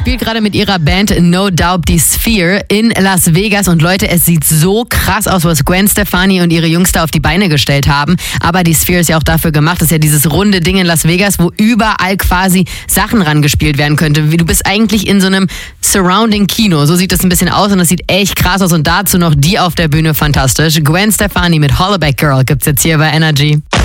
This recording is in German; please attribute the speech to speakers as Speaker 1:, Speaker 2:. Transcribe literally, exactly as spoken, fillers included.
Speaker 1: spielt gerade mit ihrer Band No Doubt die Sphere in Las Vegas. Und Leute, es sieht so krass aus, was Gwen Stefani und ihre Jungs da auf die Beine gestellt haben. Aber die Sphere ist ja auch dafür gemacht. Das ist ja dieses runde Ding in Las Vegas, wo überall quasi Sachen rangespielt werden könnte. Du bist eigentlich in so einem Surrounding-Kino. So sieht das ein bisschen aus und das sieht echt krass aus. Und dazu noch die auf der Bühne fantastisch. Gwen Stefani mit Hollaback Girl gibt's jetzt hier bei Energy.